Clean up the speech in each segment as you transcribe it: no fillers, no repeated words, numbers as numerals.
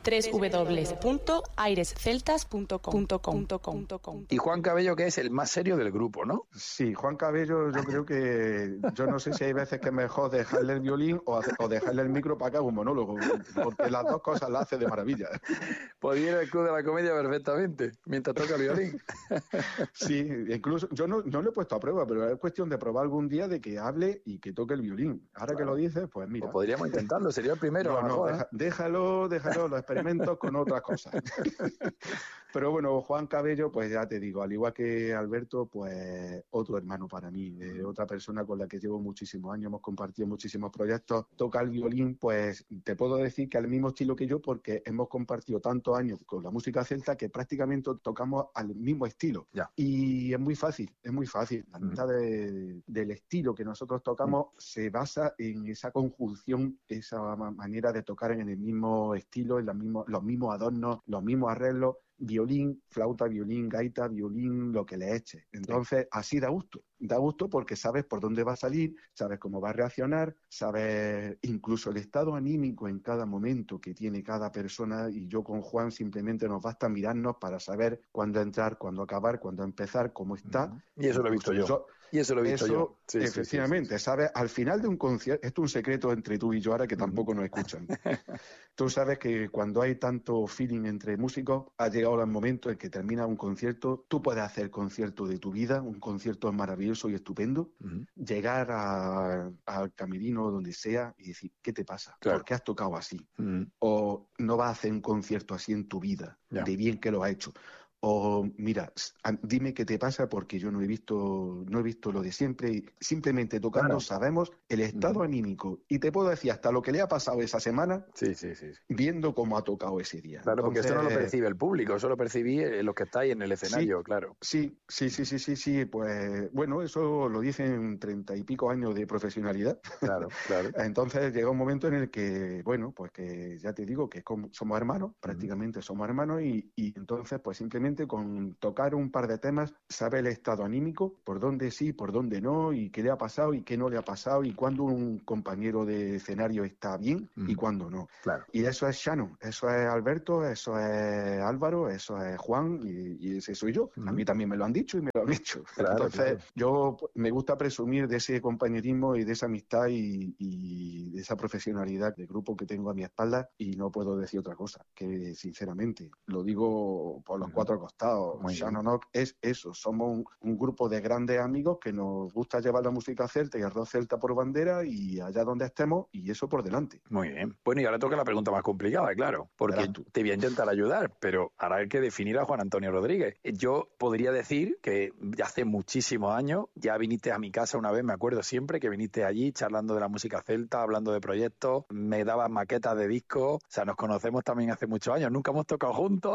www.airesceltas.com. Y Juan Cabello, que es el más serio del grupo, ¿no? Sí, Juan Cabello, yo creo que... Yo no sé si hay veces que es mejor dejarle el violín o dejarle el micro para que haga un monólogo, porque las dos cosas las hace de maravilla. Podría ir al Club de la Comedia perfectamente, mientras toca el violín. Sí, incluso yo no lo he puesto a prueba, pero es cuestión de probar algún día de que hable y que toque el violín. Ahora que lo dices, pues mira. Pues podríamos intentarlo, sería el primero. No, déjalo, los experimentos con otras cosas. Pero bueno, Juan Cabello, pues ya te digo, al igual que Alberto, pues otro hermano para mí, otra persona con la que llevo muchísimos años, hemos compartido muchísimos proyectos, toca el violín, pues te puedo decir que al mismo estilo que yo, porque hemos compartido tantos años con la música celta que prácticamente tocamos al mismo estilo. Ya. Y es muy fácil. La mitad del estilo que nosotros tocamos se basa en esa conjunción, esa manera de tocar en el mismo estilo, en los mismos adornos, los mismos arreglos, violín, flauta, violín, gaita, violín, lo que le eche. Entonces, así da gusto. Da gusto porque sabes por dónde va a salir, sabes cómo va a reaccionar, sabes incluso el estado anímico en cada momento que tiene cada persona, y yo con Juan simplemente nos basta mirarnos para saber cuándo entrar, cuándo acabar, cuándo empezar, cómo está. Y eso lo he visto yo. Sí, efectivamente, sí. sabes, al final de un concierto, esto es un secreto entre tú y yo ahora que tampoco nos escuchan. Tú sabes que cuando hay tanto feeling entre músicos, ha llegado el momento en que termina un concierto, tú puedes hacer el concierto de tu vida, un concierto maravilloso y estupendo, llegar al camerino donde sea y decir, ¿qué te pasa? Claro. ¿Por qué has tocado así? O no vas a hacer un concierto así en tu vida, de bien que lo has hecho. O mira, dime qué te pasa porque yo no he visto lo de siempre. Y simplemente tocando sabemos el estado anímico. Y te puedo decir hasta lo que le ha pasado esa semana viendo cómo ha tocado ese día. Claro, porque eso no lo percibe el público, eso lo percibí los que estáis en el escenario, claro. Sí. Pues bueno, eso lo dicen 30 y pico años de profesionalidad. Claro. Entonces llega un momento en el que, bueno, pues que ya te digo que somos hermanos, prácticamente somos hermanos y entonces pues simplemente con tocar un par de temas sabe el estado anímico, por dónde sí, por dónde no, y qué le ha pasado y qué no le ha pasado, y cuándo un compañero de escenario está bien y cuándo no. Claro. Y eso es Shannon, eso es Alberto, eso es Álvaro, eso es Juan y ese soy yo. A mí también me lo han dicho y me lo han hecho. Entonces yo me gusta presumir de ese compañerismo y de esa amistad y de esa profesionalidad de grupo que tengo a mi espalda, y no puedo decir otra cosa, que sinceramente lo digo por los cuatro costados. Shannon Oak es eso, somos un grupo de grandes amigos que nos gusta llevar la música celta y el rock celta por bandera y allá donde estemos, y eso por delante. Muy bien. Bueno, y ahora toca la pregunta más complicada, claro, porque te voy a intentar ayudar, pero ahora hay que definir a Juan Antonio Rodríguez. Yo podría decir que hace muchísimos años ya viniste a mi casa una vez, me acuerdo siempre que viniste allí charlando de la música celta, hablando de proyectos, me dabas maquetas de discos, o sea, nos conocemos también hace muchos años, nunca hemos tocado juntos,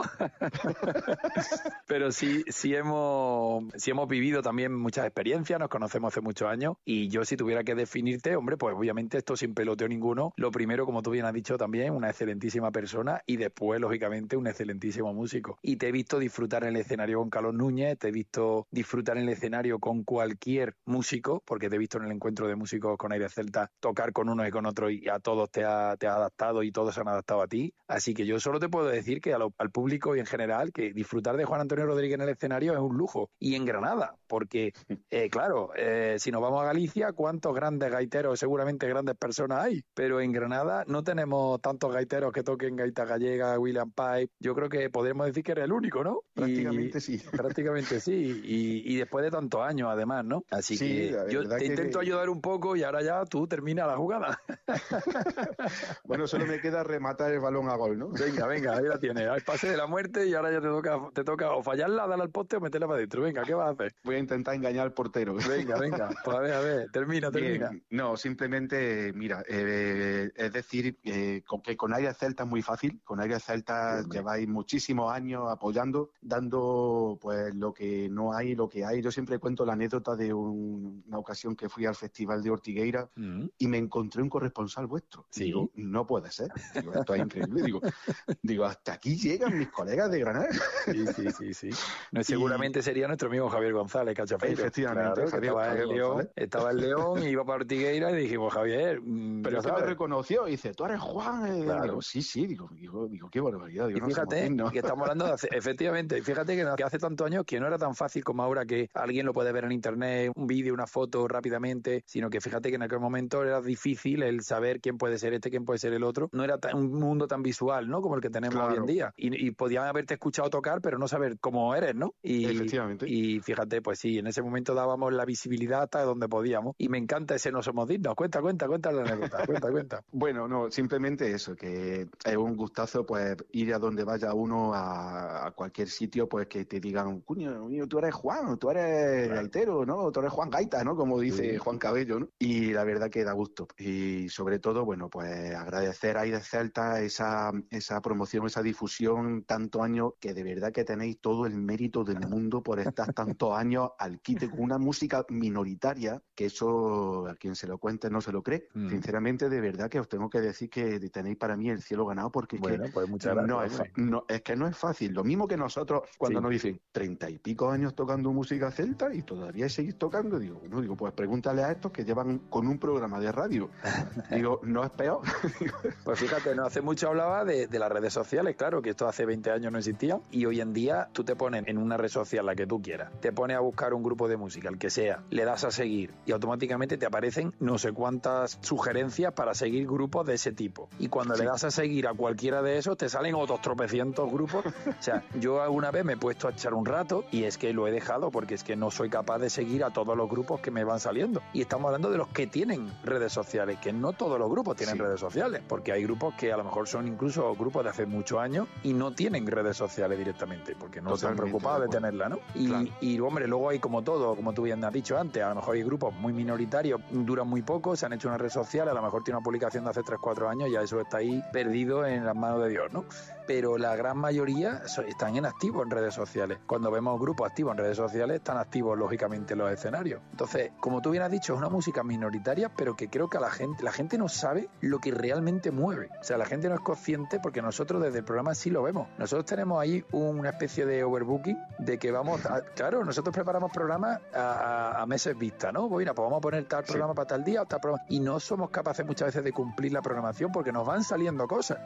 pero sí hemos vivido también muchas experiencias, nos conocemos hace muchos años, y yo si tuviera que definirte, hombre, pues obviamente esto sin peloteo ninguno, lo primero, como tú bien has dicho también, una excelentísima persona, y después, lógicamente, un excelentísimo músico. Y te he visto disfrutar en el escenario con Carlos Núñez, te he visto disfrutar en el escenario con cualquier músico, porque te he visto en el encuentro de músicos con Aires Celta tocar con unos y con otros, y a todos te ha adaptado y todos se han adaptado a ti. Así que yo solo te puedo decir que al público y en general, que disfrutar de Juan Antonio Rodríguez en el escenario es un lujo. Y en Granada, porque, claro, si nos vamos a Galicia, ¿cuántos grandes gaiteros, seguramente grandes personas hay? Pero en Granada no tenemos tantos gaiteros que toquen gaita gallega, William Pipe. Yo creo que podríamos decir que eres el único, ¿no? Prácticamente sí. Prácticamente sí. Y después de tantos años, además, ¿no? Así que yo te intento ayudar un poco y ahora ya tú termina la jugada. Bueno, solo me queda rematar el balón a gol, ¿no? Venga, ahí la tienes. Al pase de la muerte y ahora ya te toca o fallarla, darle al poste o meterla para adentro. Venga, ¿qué vas a hacer? Voy a intentar engañar al portero. Venga. Pues a ver, termina. Bien. No, simplemente, mira, es decir, que con Aires Celta es muy fácil. Con Aires Celta lleváis muchísimos años apoyando, dando pues lo que no hay, lo que hay. Yo siempre cuento la anécdota de una ocasión que fui al Festival de Ortigueira y me encontré un corresponsal vuestro. Sí. Digo, no puede ser. Digo, esto es increíble. Digo, hasta aquí llegan mis colegas de Granada. Sí. No, seguramente sería nuestro amigo Javier González, Cachafeiro. Efectivamente, claro, estaba en León y iba para Ortigueira y dijimos, Javier, pero es que me reconoció y dice, tú eres Juan. Claro. Digo, sí, digo, qué barbaridad. Digo, y fíjate que estamos hablando efectivamente, fíjate que hace tantos años que no era tan fácil como ahora, que alguien lo puede ver en internet, un vídeo, una foto rápidamente, sino que fíjate que en aquel momento era difícil el saber quién puede ser quién puede ser el otro. No era un mundo tan visual, ¿no?, como el que tenemos hoy en día. Y podían haberte escuchado tocar, pero no saber cómo eres, ¿no? Efectivamente. Y fíjate, pues sí, en ese momento dábamos la visibilidad hasta donde podíamos. Y me encanta ese No Somos Dignos. Cuenta la anécdota. Cuenta. Bueno, no, simplemente eso, que es un gustazo, pues, ir a donde vaya uno, a cualquier sitio, pues, que te digan, coño, tú eres Juan, tú eres gaitero, ¿no? Tú eres Juan Gaita, ¿no? Como dice Juan Cabello, ¿no? Y la verdad que da gusto. Y sobre todo, bueno, pues agradecer a Aire Celta esa promoción, esa difusión, tantos años, que de verdad que tenéis todo el mérito del mundo por estar tantos años al quite con una música minoritaria, que eso a quien se lo cuente no se lo cree. Sinceramente, de verdad que os tengo que decir que tenéis para mí el cielo ganado, porque bueno, es que pues muchas gracias, es que no es fácil. Lo mismo que nosotros cuando nos dicen 30 y pico años tocando música celta y todavía seguís tocando, digo, pues pregúntale a estos que llevan con un programa de radio. Digo, no es peor. Pues fíjate, no hace mucho hablaba de las redes sociales, claro, que esto hace 20 años no existía, y hoy en día tú te pones en una red social, la que tú quieras, te pones a buscar un grupo de música, el que sea, le das a seguir y automáticamente te aparecen no sé cuántas sugerencias para seguir grupos de ese tipo. Y cuando le das a seguir a cualquiera de esos, te salen otros tropecientos grupos. O sea, yo alguna vez me he puesto a echar un rato y es que lo he dejado porque es que no soy capaz de seguir a todos los grupos que me van saliendo. Y estamos hablando de los que tienen redes sociales, que no todos los grupos tienen redes sociales, porque hay grupos que a lo mejor son incluso grupos de hace muchos años y no tienen redes sociales directamente, porque no se han preocupado de tenerla, ¿no? Y hombre, luego hay como todo, como tú bien has dicho antes, a lo mejor hay grupos muy minoritarios, duran muy poco, se han hecho una red social, a lo mejor tiene una publicación de hace 3-4 años, ya eso está ahí perdido en las manos de Dios, ¿no? Pero la gran mayoría están en activo en redes sociales. Cuando vemos grupos activos en redes sociales, están activos lógicamente en los escenarios. Entonces, como tú bien has dicho, es una música minoritaria, pero que creo que la gente no sabe lo que realmente mueve. O sea, la gente no es consciente, porque nosotros desde el programa sí lo vemos. Nosotros tenemos ahí una especie de overbooking, de que claro, nosotros preparamos programas a meses vista, ¿no? Pues mira, pues vamos a poner tal programa para tal día o tal programa, y no somos capaces muchas veces de cumplir la programación porque nos van saliendo cosas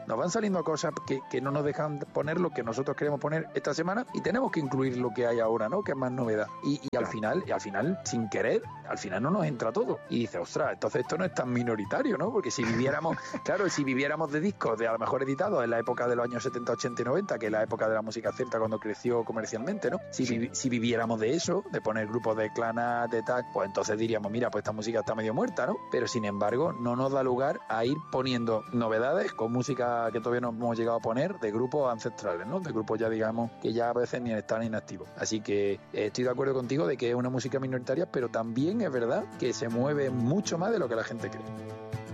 que no nos dejan poner lo que nosotros queremos poner esta semana, y tenemos que incluir lo que hay ahora, ¿no?, que es más novedad, y al final, sin querer, al final no nos entra todo, y dice, ostras, entonces esto no es tan minoritario, ¿no? Porque si viviéramos si viviéramos de discos de a lo mejor editados en la época de los años 70, 80 y 90, que es la época de la música celta cuando creció comercialmente, ¿no? Si viviéramos de eso, de poner grupos de clana, de tal, pues entonces diríamos, mira, pues esta música está medio muerta, ¿no? Pero sin embargo no nos da lugar a ir poniendo novedades con música que todavía no hemos llegado a poner, de grupos ancestrales, ¿no? De grupos ya, digamos, que ya a veces ni están inactivos. Así que estoy de acuerdo contigo de que es una música minoritaria, pero también es verdad que se mueve mucho más de lo que la gente cree.